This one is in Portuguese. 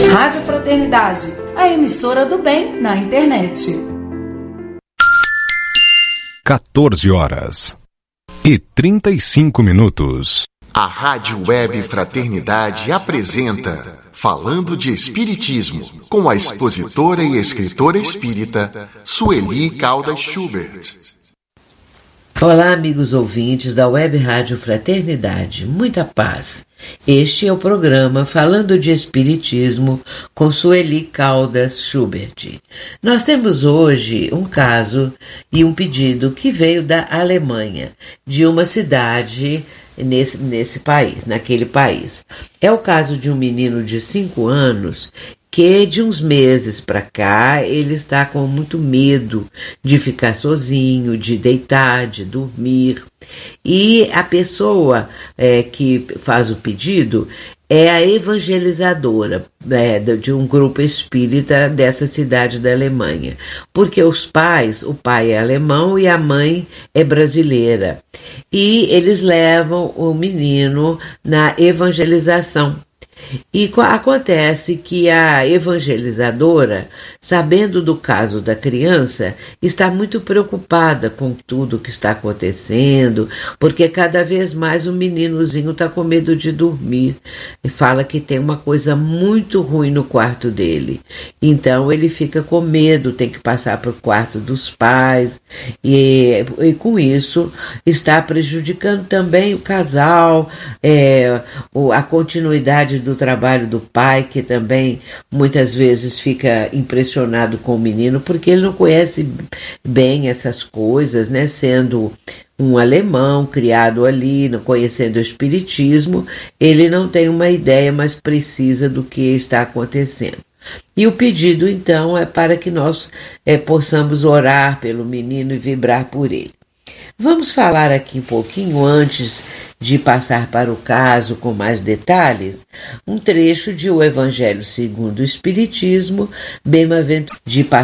Rádio Fraternidade, a emissora do bem na internet. 14h35. A Rádio Web Fraternidade apresenta Falando de Espiritismo, com a expositora e escritora espírita Sueli Caldas Schubert. Olá, amigos ouvintes da Web Rádio Fraternidade, muita paz. Este é o programa Falando de Espiritismo com Sueli Caldas Schubert. Nós temos hoje um caso e um pedido que veio da Alemanha, de uma cidade nesse país, naquele país. É o caso de um menino de 5 anos que de uns meses para cá ele está com muito medo de ficar sozinho, de deitar, de dormir. E a pessoa que faz o pedido é a evangelizadora de um grupo espírita dessa cidade da Alemanha. Porque o pai é alemão e a mãe é brasileira. E eles levam o menino na evangelização. E acontece que a evangelizadora, sabendo do caso da criança, está muito preocupada com tudo que está acontecendo, porque cada vez mais o meninozinho está com medo de dormir. E fala que tem uma coisa muito ruim no quarto dele. Então ele fica com medo, tem que passar para o quarto dos pais, e com isso está prejudicando também o casal, a continuidade do trabalho do pai, que também muitas vezes fica impressionado com o menino, porque ele não conhece bem essas coisas, né? Sendo um alemão criado ali, não conhecendo o espiritismo, ele não tem uma ideia mais precisa do que está acontecendo. E o pedido, então, é para que nós possamos orar pelo menino e vibrar por ele. Vamos falar aqui um pouquinho, antes de passar para o caso com mais detalhes, um trecho de O Evangelho segundo o Espiritismo, bem-aventurado de